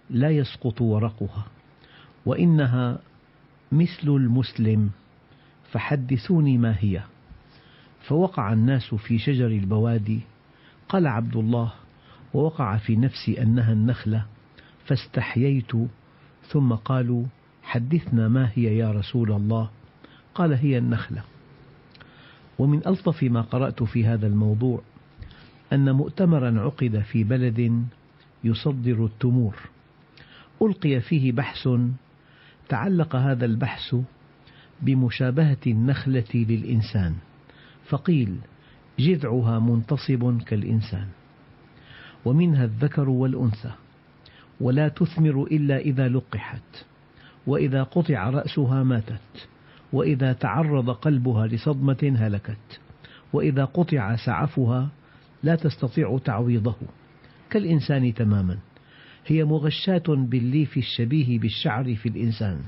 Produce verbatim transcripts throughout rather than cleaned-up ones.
لا يسقط ورقها، وإنها مثل المسلم، فحدثوني ما هي. فوقع الناس في شجر البوادي. قال عبد الله: ووقع في نفسي أنها النخلة، فاستحييت. ثم قالوا: حدثنا ما هي يا رسول الله؟ قال: هي النخلة. ومن ألطف ما قرأت في هذا الموضوع أن مؤتمرا عقد في بلد يصدر التمور، ألقي فيه بحث، تعلق هذا البحث بمشابهة النخلة للإنسان، فقيل: جذعها منتصب كالإنسان، ومنها الذكر والأنثى، ولا تثمر إلا إذا لقحت، وإذا قطع رأسها ماتت، وإذا تعرض قلبها لصدمة هلكت، وإذا قطع سعفها لا تستطيع تعويضه، كالإنسان تماما. هي مغشاة بالليف الشبيه بالشعر في الإنسان.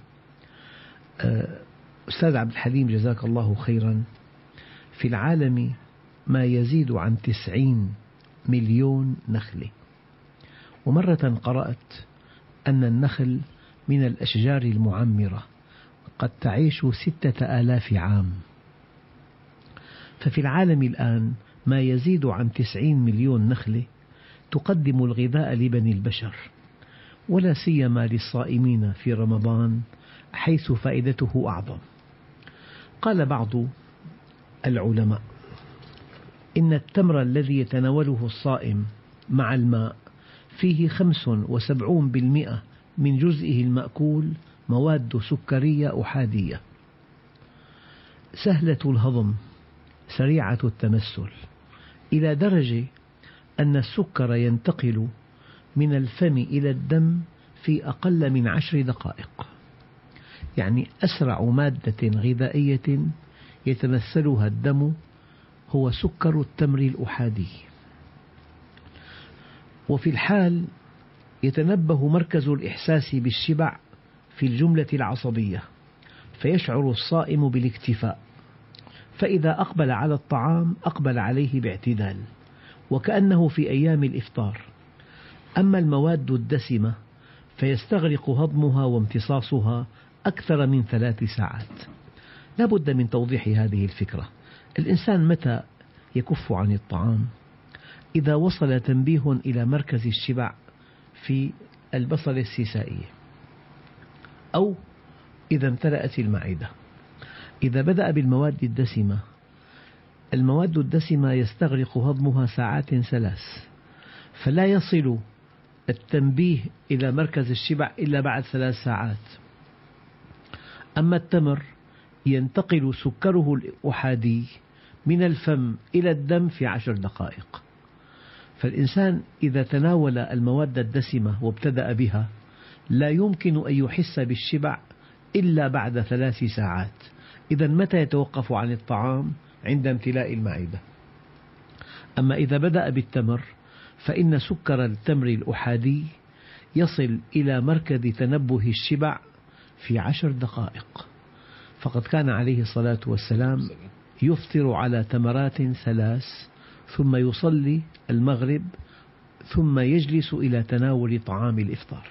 أستاذ عبد الحليم، جزاك الله خيرا، في العالم ما يزيد عن تسعين مليون نخلة. ومرة قرأت أن النخل من الأشجار المعمرة، قد تعيش ستة آلاف عام. ففي العالم الآن ما يزيد عن تسعين مليون نخلة تقدم الغذاء لبني البشر، ولا سيما للصائمين في رمضان، حيث فائدته أعظم. قال بعض العلماء: إن التمر الذي يتناوله الصائم مع الماء فيه خمس وسبعون بالمئة من جزئه المأكول مواد سكرية أحادية سهلة الهضم سريعة التمثل، إلى درجة أن السكر ينتقل من الفم إلى الدم في أقل من عشر دقائق. يعني أسرع مادة غذائية يتمثلها الدم هو سكر التمر الأحادي. وفي الحال يتنبه مركز الإحساس بالشبع في الجملة العصبية، فيشعر الصائم بالاكتفاء، فإذا أقبل على الطعام أقبل عليه باعتدال، وكأنه في أيام الإفطار. أما المواد الدسمة فيستغرق هضمها وامتصاصها أكثر من ثلاث ساعات. لا بد من توضيح هذه الفكرة. الإنسان متى يكف عن الطعام؟ إذا وصل تنبيه إلى مركز الشبع في البصلة السيسائية، أو إذا امتلأت المعدة. إذا بدأ بالمواد الدسمة، المواد الدسمة يستغرق هضمها ساعات ثلاث، فلا يصل التنبيه إلى مركز الشبع إلا بعد ثلاث ساعات. أما التمر ينتقل سكره الأحادي من الفم إلى الدم في عشر دقائق. فالإنسان إذا تناول المواد الدسمة وابتدأ بها لا يمكن أن يحس بالشبع إلا بعد ثلاث ساعات. إذا متى يتوقف عن الطعام؟ عند امتلاء المعدة. أما إذا بدأ بالتمر فإن سكر التمر الأحادي يصل إلى مركز تنبه الشبع في عشر دقائق. فقد كان عليه الصلاة والسلام يفطر على تمرات ثلاث، ثم يصلي المغرب، ثم يجلس إلى تناول طعام الإفطار.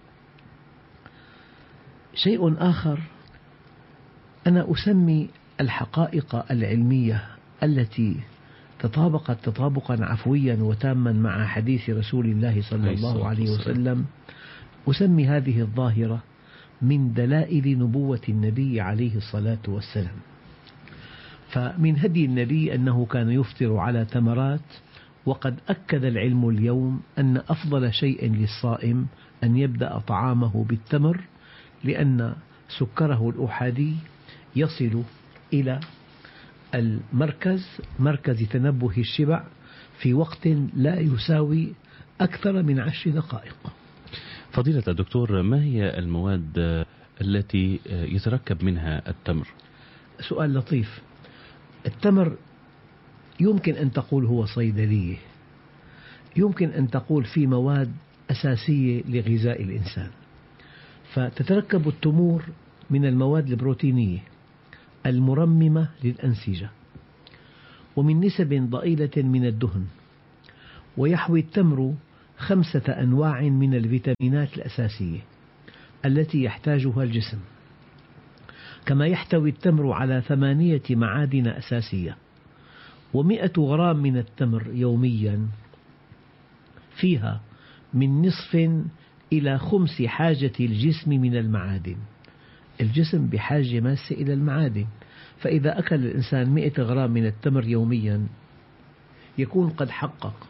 شيء آخر، أنا أسمي الحقائق العلمية التي تطابقت تطابقا عفويا وتاما مع حديث رسول الله صلى الله عليه وسلم، أسمي هذه الظاهرة من دلائل نبوة النبي عليه الصلاة والسلام. فمن هدي النبي أنه كان يفطر على تمرات، وقد أكد العلم اليوم أن أفضل شيء للصائم أن يبدأ طعامه بالتمر، لأن سكره الأحادي يصل إلى المركز مركز تنبه الشبع في وقت لا يساوي أكثر من عشر دقائق. فضيلة الدكتور، ما هي المواد التي يتركب منها التمر؟ سؤال لطيف. التمر يمكن أن تقول هو صيدلية، يمكن أن تقول في مواد أساسية لغذاء الإنسان. فتتركب التمور من المواد البروتينية المرممة للأنسجة، ومن نسب ضئيلة من الدهن. ويحوي التمر خمسة أنواع من الفيتامينات الأساسية التي يحتاجها الجسم، كما يحتوي التمر على ثمانية معادن أساسية، ومئة غرام من التمر يوميا فيها من نصف إلى خمس حاجة الجسم من المعادن. الجسم بحاجة ماسة إلى المعادن، فإذا أكل الإنسان مئة غرام من التمر يوميا يكون قد حقق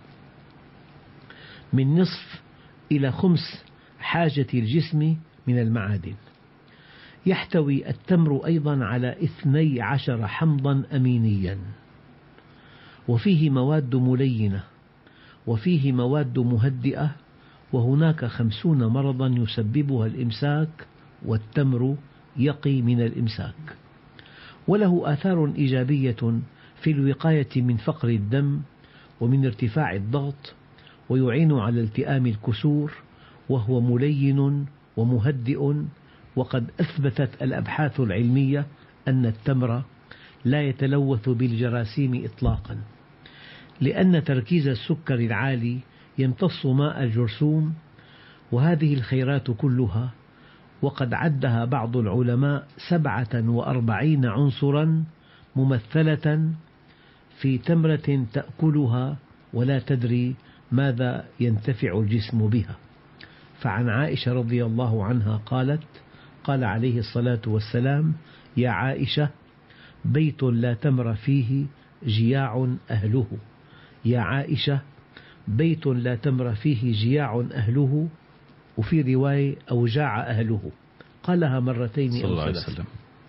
من نصف إلى خمس حاجة الجسم من المعادن. يحتوي التمر أيضا على اثني عشر حمضا أمينيا، وفيه مواد ملينة، وفيه مواد مهدئة، وهناك خمسون مرضا يسببها الإمساك، والتمر يقي من الإمساك. وله آثار إيجابية في الوقاية من فقر الدم ومن ارتفاع الضغط، ويعين على التئام الكسور، وهو ملين ومهدئ. وقد أثبتت الأبحاث العلمية أن التمر لا يتلوث بالجراثيم إطلاقا، لأن تركيز السكر العالي يمتص ماء الجرثوم. وهذه الخيرات كلها وقد عدها بعض العلماء سبعة وأربعين عنصرا ممثلة في تمرة تأكلها ولا تدري ماذا ينتفع الجسم بها. فعن عائشة رضي الله عنها قالت: قال عليه الصلاة والسلام: يا عائشة، بيت لا تمر فيه جياع أهله. يا عائشة، بيت لا تمر فيه جياع أهله، وفي رواية أوجاع أهله. قالها مرتين أو ثلاث.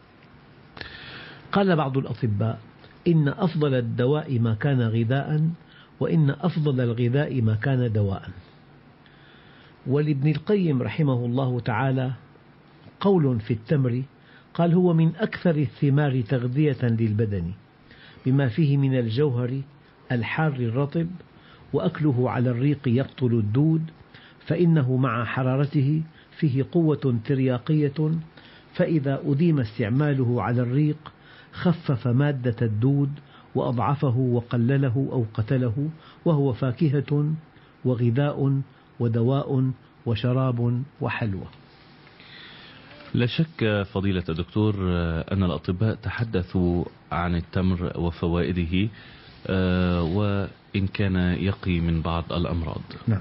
قال بعض الأطباء: إن أفضل الدواء ما كان غذاء، وإن أفضل الغذاء ما كان دواء. ولابن القيم رحمه الله تعالى قول في التمر، قال: هو من أكثر الثمار تغذية للبدن، بما فيه من الجوهر الحار الرطب، وأكله على الريق يقتل الدود، فإنه مع حرارته فيه قوة ترياقية، فإذا أديم استعماله على الريق خفف مادة الدود وأضعفه وقلله أو قتله، وهو فاكهة وغذاء ودواء وشراب وحلوى. لا شك فضيلة الدكتور أن الأطباء تحدثوا عن التمر وفوائده، وإن كان يقي من بعض الأمراض. نعم.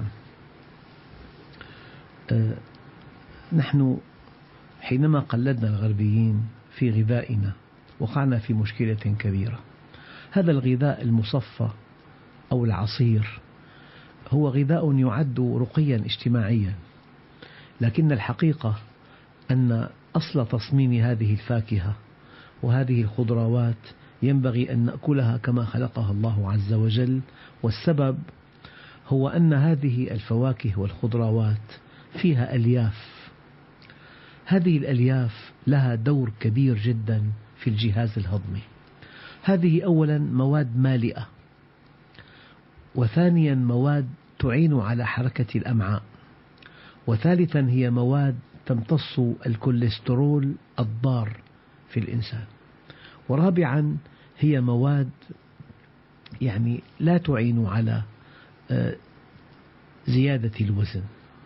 أه نحن حينما قلدنا الغربيين في غذائنا وقعنا في مشكلة كبيرة. هذا الغذاء المصفى أو العصير هو غذاء يعد رقيا اجتماعيا، لكن الحقيقة أن أصل تصميم هذه الفاكهة وهذه الخضروات ينبغي أن نأكلها كما خلقها الله عز وجل. والسبب هو أن هذه الفواكه والخضروات فيها ألياف. هذه الألياف لها دور كبير جدا في الجهاز الهضمي. هذه أولا مواد مالئة، وثانيا مواد تعين على حركة الأمعاء، وثالثا هي مواد تمتص الكوليسترول الضار في الإنسان، ورابعا هي مواد يعني لا تعين على زيادة الوزن.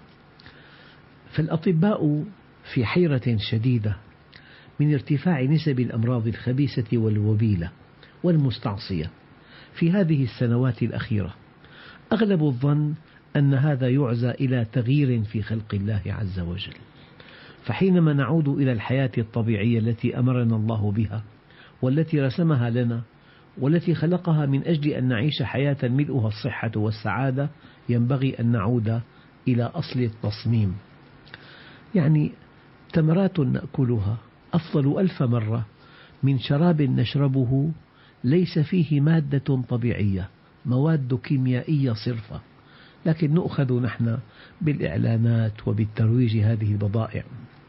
فالأطباء في حيرة شديدة من ارتفاع نسب الأمراض الخبيثة والوبيلة والمستعصية في هذه السنوات الأخيرة. أغلب الظن أن هذا يعزى إلى تغيير في خلق الله عز وجل. فحينما نعود إلى الحياة الطبيعية التي أمرنا الله بها، والتي رسمها لنا، والتي خلقها من أجل أن نعيش حياة ملؤها الصحة والسعادة، ينبغي أن نعود إلى أصل التصميم. يعني تمرات نأكلها أفضل ألف مرة من شراب نشربه ليس فيه مادة طبيعية، مواد كيميائية صرفة، لكن نؤخذ نحن بالإعلانات وبالترويج هذه البضائع.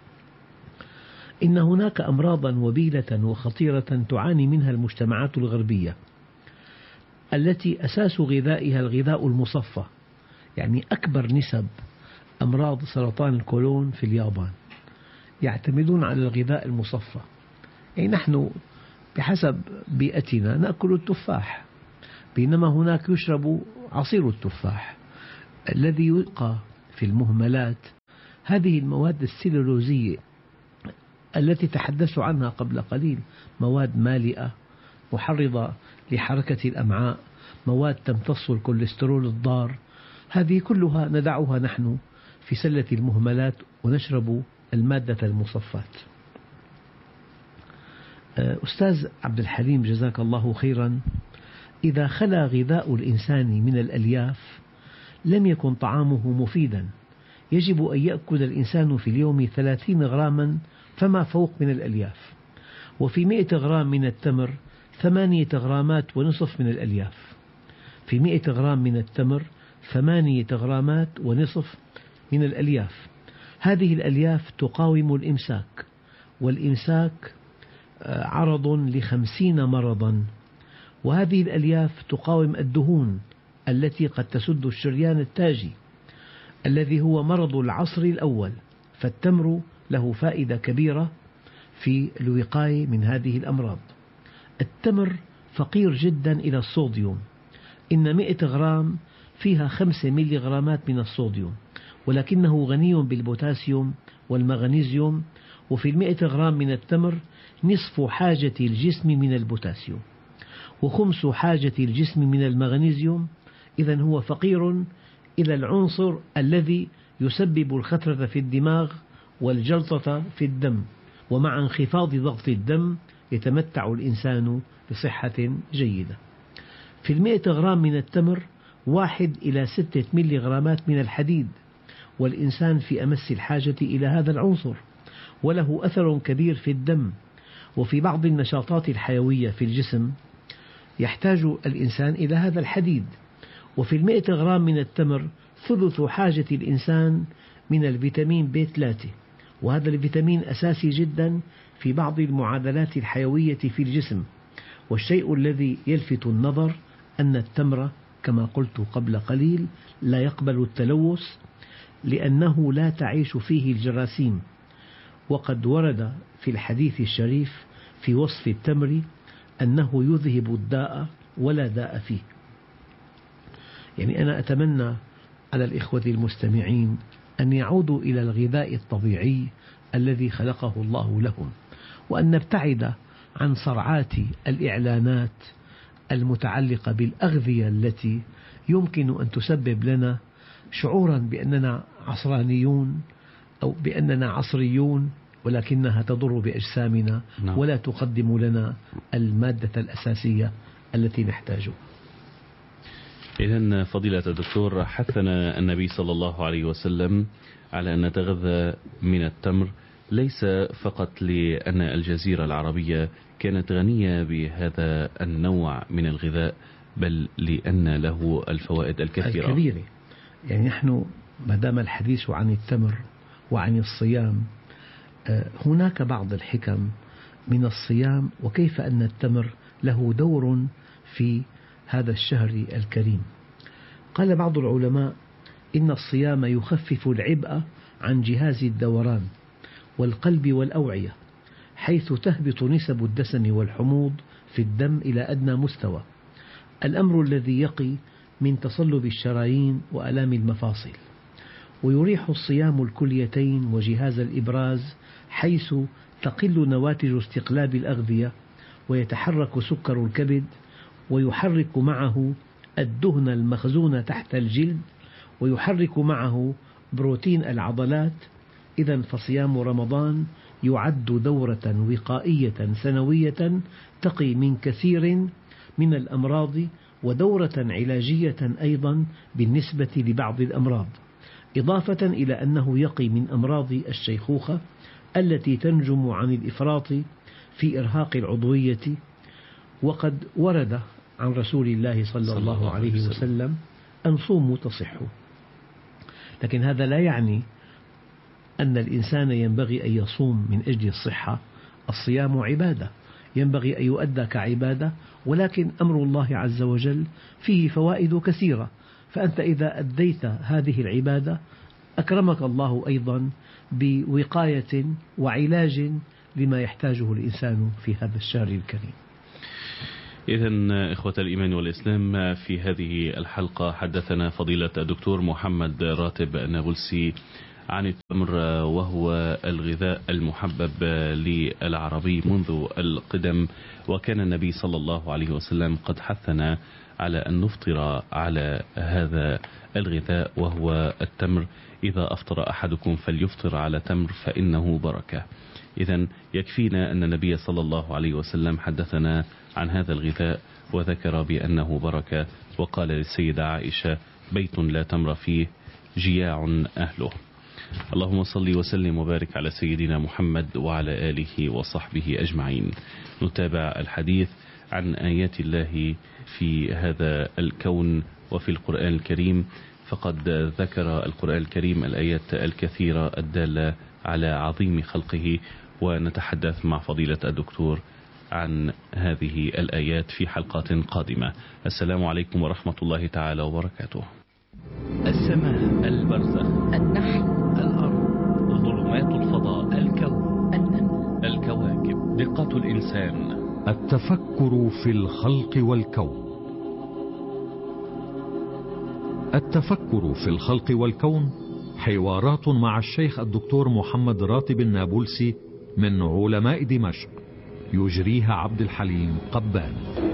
إن هناك أمراضا وبيلة وخطيرة تعاني منها المجتمعات الغربية التي أساس غذائها الغذاء المصفى. يعني أكبر نسب أمراض سرطان القولون في اليابان يعتمدون على الغذاء المصفى. يعني نحن بحسب بيئتنا نأكل التفاح، بينما هناك يشرب عصير التفاح. الذي يلقى في المهملات هذه المواد السلولوزية التي تحدثت عنها قبل قليل، مواد مالئة محرضة لحركة الأمعاء، مواد تمتص الكوليسترول الضار، هذه كلها ندعها نحن في سلة المهملات ونشرب المادة المصفاة. أستاذ عبد الحليم جزاك الله خيرا، إذا خلا غذاء الإنسان من الألياف لم يكن طعامه مفيدا. يجب أن يأكل الإنسان في اليوم ثلاثين غراما فما فوق من الألياف، وفي مئة غرام من التمر ثمانية غرامات ونصف من الألياف. في مئة غرام من التمر ثمانية غرامات ونصف من الألياف. هذه الألياف تقاوم الإمساك، والإمساك عرض لخمسين مرضا، وهذه الألياف تقاوم الدهون التي قد تسد الشريان التاجي الذي هو مرض العصر الأول، فالتمر له فائدة كبيرة في الوقاية من هذه الأمراض. التمر فقير جدا إلى الصوديوم، إن مئة غرام فيها خمسة ميلي غرامات من الصوديوم، ولكنه غني بالبوتاسيوم والمغنيسيوم، وفي المئة غرام من التمر نصف حاجة الجسم من البوتاسيوم وخمس حاجة الجسم من المغنيسيوم. إذن هو فقير إلى العنصر الذي يسبب الخثرة في الدماغ والجلطة في الدم، ومع انخفاض ضغط الدم يتمتع الإنسان بصحة جيدة. في المئة غرام من التمر واحد إلى ستة ميلي غرامات من الحديد، والإنسان في أمس الحاجة إلى هذا العنصر، وله أثر كبير في الدم وفي بعض النشاطات الحيوية في الجسم يحتاج الإنسان إلى هذا الحديد. وفي المئة غرام من التمر ثلث حاجة الإنسان من الفيتامين بي ثلاثة، وهذا الفيتامين أساسي جدا في بعض المعادلات الحيوية في الجسم. والشيء الذي يلفت النظر أن التمر كما قلت قبل قليل لا يقبل التلوث لأنه لا تعيش فيه الجراثيم، وقد ورد في الحديث الشريف في وصف التمر أنه يذهب الداء ولا داء فيه. يعني أنا أتمنى على الإخوة المستمعين أن يعودوا إلى الغذاء الطبيعي الذي خلقه الله لهم، وأن نبتعد عن صرعات الإعلانات المتعلقة بالأغذية التي يمكن أن تسبب لنا شعورا بأننا عصرانيون أو بأننا عصريون، ولكنها تضر بأجسامنا ولا تقدم لنا المادة الأساسية التي نحتاجها. إذن فضيلة الدكتور، حثنا النبي صلى الله عليه وسلم على أن نتغذى من التمر، ليس فقط لأن الجزيرة العربية كانت غنية بهذا النوع من الغذاء، بل لأن له الفوائد الكثيرة الكبيرة. يعني نحن ما دام الحديث عن التمر وعن الصيام، هناك بعض الحكم من الصيام وكيف أن التمر له دور في هذا الشهر الكريم. قال بعض العلماء إن الصيام يخفف العبء عن جهاز الدوران والقلب والأوعية، حيث تهبط نسب الدسم والحموض في الدم إلى أدنى مستوى، الأمر الذي يقي من تصلب الشرايين وآلام المفاصل. ويريح الصيام الكليتين وجهاز الإبراز، حيث تقل نواتج استقلاب الأغذية ويتحرك سكر الكبد، ويحرك معه الدهن المخزون تحت الجلد، ويحرك معه بروتين العضلات. إذن فصيام رمضان يعد دورة وقائية سنوية تقي من كثير من الأمراض، ودورة علاجية أيضا بالنسبة لبعض الأمراض، إضافة إلى أنه يقي من أمراض الشيخوخة التي تنجم عن الإفراط في إرهاق العضوية. وقد ورد عن رسول الله صلى الله عليه وسلم أن صوموا تصحوا، لكن هذا لا يعني أن الإنسان ينبغي أن يصوم من أجل الصحة. الصيام عبادة ينبغي أن يؤدى كعبادة، ولكن أمر الله عز وجل فيه فوائد كثيرة، فأنت إذا أديت هذه العبادة أكرمك الله أيضا بوقاية وعلاج لما يحتاجه الإنسان في هذا الشهر الكريم. إذن إخوة الإيمان والإسلام، في هذه الحلقة حدثنا فضيلة الدكتور محمد راتب النابلسي عن التمر، وهو الغذاء المحبب للعربي منذ القدم، وكان النبي صلى الله عليه وسلم قد حثنا على أن نفطر على هذا الغذاء وهو التمر. إذا أفطر أحدكم فليفطر على تمر فإنه بركة. إذن يكفينا أن النبي صلى الله عليه وسلم حدثنا عن هذا الغذاء وذكر بأنه بركة، وقال للسيدة عائشة: بيت لا تمر فيه جياع أهله. اللهم صل وسلم وبارك على سيدنا محمد وعلى آله وصحبه أجمعين. نتابع الحديث عن آيات الله في هذا الكون وفي القرآن الكريم، فقد ذكر القرآن الكريم الآيات الكثيرة الدالة على عظيم خلقه، ونتحدث مع فضيلة الدكتور عن هذه الآيات في حلقات قادمة. السلام عليكم ورحمة الله تعالى وبركاته. السماء، البرزخ، النحل، الأرض، ظلمات الفضاء، الكون، النمل، الكواكب، دقة الإنسان، التفكر في الخلق والكون. التفكر في الخلق والكون حوارات مع الشيخ الدكتور محمد راتب النابلسي من علماء دمشق، يجريها عبد الحليم قبان.